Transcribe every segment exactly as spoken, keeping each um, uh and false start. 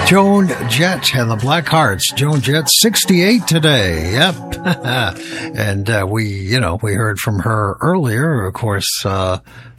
Joan Jett and the Blackhearts. Joan Jett, sixty-eight today. Yep. and uh, we, you know, we heard from her earlier, of course, uh,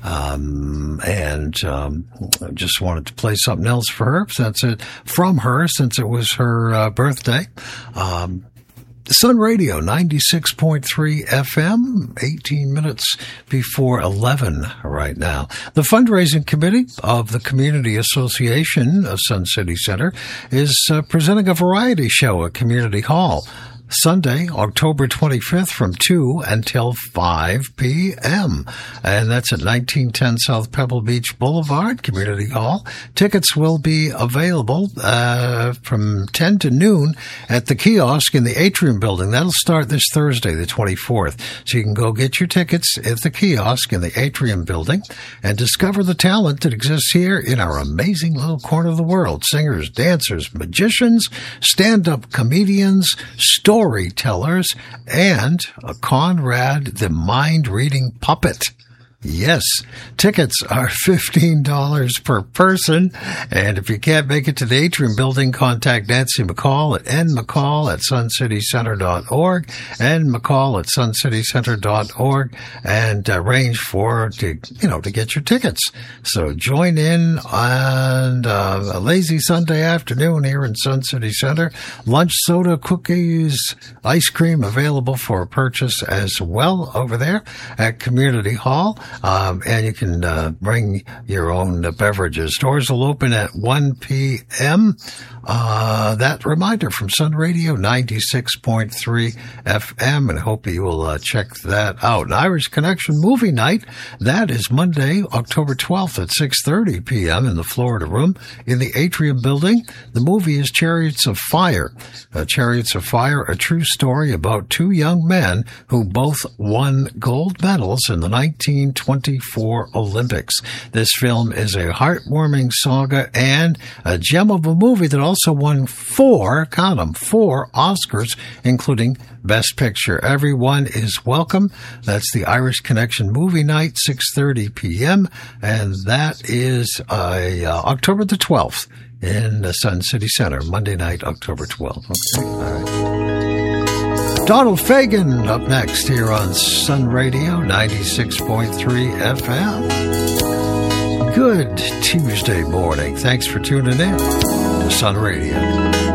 um, and um, just wanted to play something else for her since it from her since it was her uh, birthday. Um, Sun Radio, ninety-six point three F M, eighteen minutes before eleven right now. The fundraising committee of the Community Association of Sun City Center is uh, presenting a variety show at Community Hall Sunday, October twenty-fifth from two until five p.m. And that's at nineteen ten South Pebble Beach Boulevard, Community Hall. Tickets will be available uh, from ten to noon at the kiosk in the Atrium Building. That'll start this Thursday, the twenty-fourth. So you can go get your tickets at the kiosk in the Atrium Building and discover the talent that exists here in our amazing little corner of the world. Singers, dancers, magicians, stand-up comedians, stories, storytellers, and a Conrad the mind-reading puppet. Yes, tickets are fifteen dollars per person, and if you can't make it to the Atrium Building, contact Nancy McCall at nmccall at suncitycenter dot org, nmccall at suncitycenter dot org, and arrange for, to, you know, to get your tickets. So join in on uh, a lazy Sunday afternoon here in Sun City Center. Lunch, soda, cookies, ice cream available for purchase as well over there at Community Hall. Um, and you can uh, bring your own uh, beverages. Doors will open at one p.m. Uh, that reminder from Sun Radio, ninety-six point three F M, and I hope you will uh, check that out. An Irish Connection movie night, that is Monday, October twelfth at six thirty p.m. in the Florida Room in the Atrium Building. The movie is Chariots of Fire. Uh, Chariots of Fire, a true story about two young men who both won gold medals in the nineteen twenty-four Olympics. This film is a heartwarming saga and a gem of a movie that also won four, count them, four Oscars, including Best Picture. Everyone is welcome. That's the Irish Connection movie night, six thirty p.m., and that is uh, uh, October the twelfth in the Sun City Center, Monday night, October twelfth. Okay, all right. Donald Fagen up next here on Sun Radio, ninety-six point three F M. Good Tuesday morning. Thanks for tuning in to Sun Radio.